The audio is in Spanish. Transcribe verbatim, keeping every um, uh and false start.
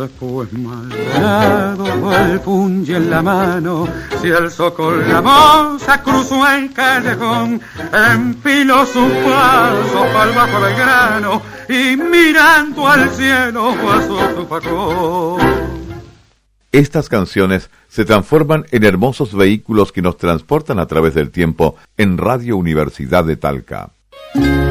después malgrado el punche en la mano, se alzó con la moza, cruzó el callejón, empiló sus pasos pa'l bajo del grano y mirando al cielo pasó su facón. Estas canciones se transforman en hermosos vehículos que nos transportan a través del tiempo en Radio Universidad de Talca.